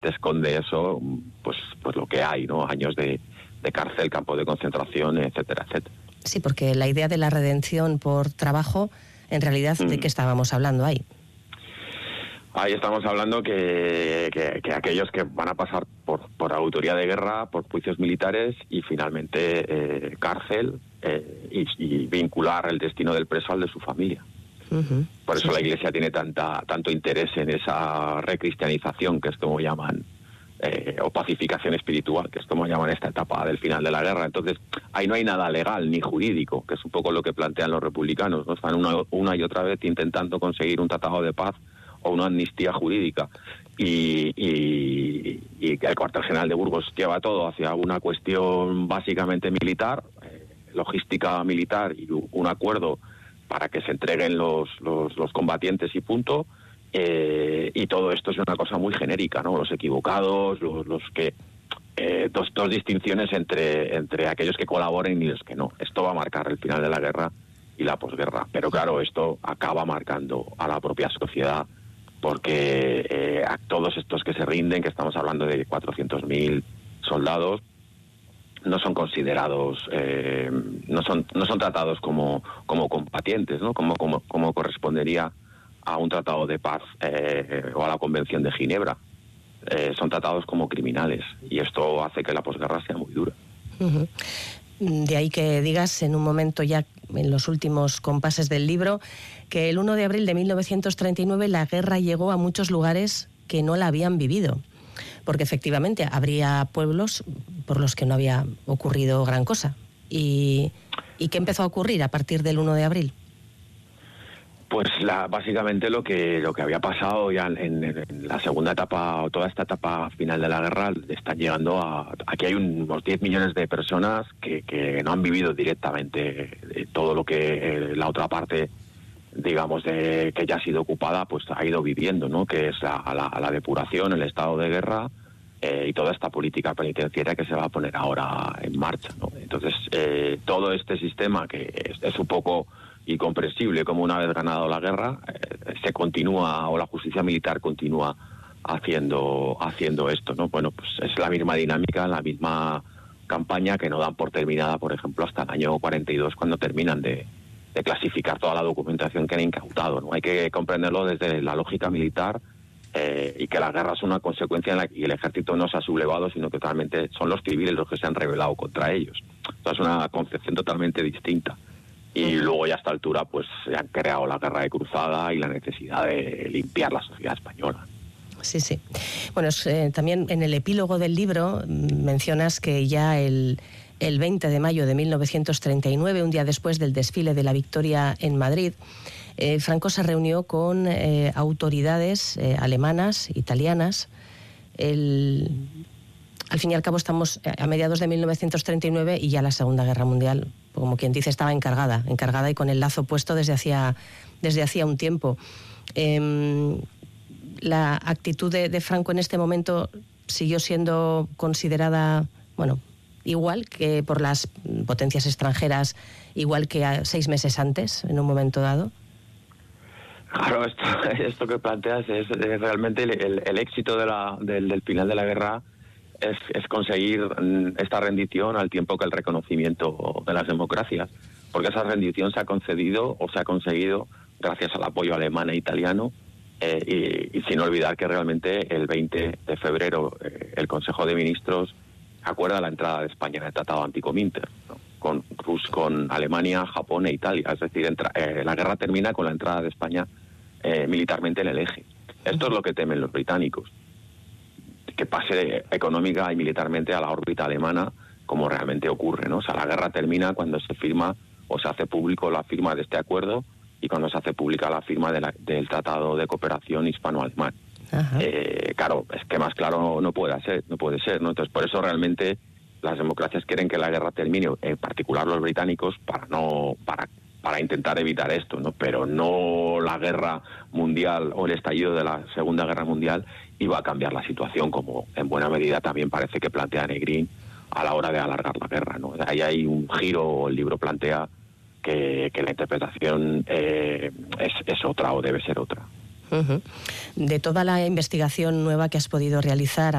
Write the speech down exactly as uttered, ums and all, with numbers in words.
realmente esconde eso, pues pues lo que hay, ¿no? Años de, de cárcel, campos de concentración, etcétera, etcétera. Sí, porque la idea de la redención por trabajo, en realidad, ¿de mm. qué estábamos hablando ahí? Ahí estamos hablando que, que, que aquellos que van a pasar por, por autoría de guerra, por juicios militares y finalmente eh, cárcel eh, y, y vincular el destino del preso al de su familia. Uh-huh. Por eso sí, la sí. Iglesia tiene tanta tanto interés en esa recristianización, que es como llaman, eh, o pacificación espiritual, que es como llaman esta etapa del final de la guerra. Entonces, ahí no hay nada legal ni jurídico, que es un poco lo que plantean los republicanos, ¿no? Están una, una y otra vez intentando conseguir un tratado de paz o una amnistía jurídica. Y, y, y el cuartel general de Burgos lleva todo hacia una cuestión básicamente militar, eh, logística militar y un acuerdo para que se entreguen los, los, los combatientes y punto. Eh, y todo esto es una cosa muy genérica, ¿no? Los equivocados, los, los que... Eh, dos, dos distinciones entre, entre aquellos que colaboren y los que no. Esto va a marcar el final de la guerra y la posguerra. Pero claro, esto acaba marcando a la propia sociedad, porque eh, a todos estos que se rinden, que estamos hablando de cuatrocientos mil soldados, no son considerados, eh, no son no son tratados como como combatientes, ¿no? Como como como correspondería a un tratado de paz eh, o a la Convención de Ginebra. Eh, son tratados como criminales y esto hace que la posguerra sea muy dura. Uh-huh. De ahí que digas en un momento ya en los últimos compases del libro que el uno de abril de mil novecientos treinta y nueve la guerra llegó a muchos lugares que no la habían vivido, porque efectivamente habría pueblos por los que no había ocurrido gran cosa. ¿Y, y qué empezó a ocurrir a partir del uno de abril? Pues la, básicamente lo que lo que había pasado ya en, en la segunda etapa, o toda esta etapa final de la guerra, están llegando a... Aquí hay unos diez millones de personas que, que no han vivido directamente de todo lo que eh, la otra parte, digamos, de que ya ha sido ocupada, pues ha ido viviendo, ¿no? Que es la, la, la depuración, el estado de guerra eh, y toda esta política penitenciaria que se va a poner ahora en marcha, ¿no? Entonces, eh, todo este sistema que es, es un poco... incomprensible, como una vez ganado la guerra, eh, se continúa, o la justicia militar continúa haciendo haciendo esto, ¿no? Bueno, pues es la misma dinámica, la misma campaña que no dan por terminada, por ejemplo, hasta el año cuarenta y dos, cuando terminan de, de clasificar toda la documentación que han incautado, ¿no? Hay que comprenderlo desde la lógica militar eh, y que la guerra es una consecuencia en la que el ejército no se ha sublevado, sino que totalmente son los civiles los que se han rebelado contra ellos. Entonces es una concepción totalmente distinta. Y luego ya a esta altura pues se han creado la guerra de cruzada y la necesidad de limpiar la sociedad española. Sí, sí. Bueno, es, eh, también en el epílogo del libro mencionas que ya el, el veinte de mayo de mil novecientos treinta y nueve, un día después del desfile de la Victoria en Madrid, eh, Franco se reunió con eh, autoridades eh, alemanas, italianas. El, al fin y al cabo estamos a mediados de mil novecientos treinta y nueve y ya la Segunda Guerra Mundial, como quien dice, estaba encargada, encargada y con el lazo puesto desde hacía, desde hacía un tiempo. Eh, la actitud de, de Franco en este momento siguió siendo considerada, bueno, igual que por las potencias extranjeras, igual que a seis meses antes, en un momento dado. Claro, esto, esto que planteas es, es realmente el, el, el éxito de la, del, del final de la guerra. Es, es conseguir esta rendición al tiempo que el reconocimiento de las democracias, porque esa rendición se ha concedido o se ha conseguido gracias al apoyo alemán e italiano, eh, y, y sin olvidar que realmente el veinte de febrero eh, el Consejo de Ministros acuerda la entrada de España en el Tratado Anticominter, ¿no? con Rus, con Alemania, Japón e Italia. Es decir, entra, eh, la guerra termina con la entrada de España eh, militarmente en el eje. Esto es lo que temen los británicos, que pase económica y militarmente a la órbita alemana, como realmente ocurre, ¿no? O sea, la guerra termina cuando se firma o se hace público la firma de este acuerdo y cuando se hace pública la firma de la, del Tratado de Cooperación Hispano-Alemán. Eh, claro, es que más claro no, no puede ser, no puede ser, ¿no? Entonces, por eso realmente las democracias quieren que la guerra termine, en particular los británicos, para no para para intentar evitar esto, ¿no? Pero no la guerra mundial o el estallido de la Segunda Guerra Mundial iba a cambiar la situación, como en buena medida también parece que plantea Negrín a la hora de alargar la guerra, ¿no? Ahí hay un giro, el libro plantea que, que la interpretación eh, es, es otra o debe ser otra. Uh-huh. De toda la investigación nueva que has podido realizar